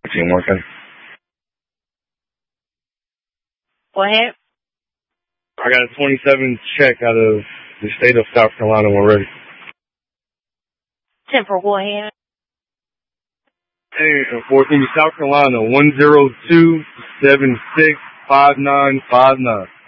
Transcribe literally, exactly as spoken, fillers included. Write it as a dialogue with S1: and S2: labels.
S1: Team working.
S2: Go ahead.
S1: I got a twenty-seven check out of the state of South Carolina. We're ready.
S2: ten four, go ahead.
S1: Hey, for South Carolina, one zero two seven six five nine five nine.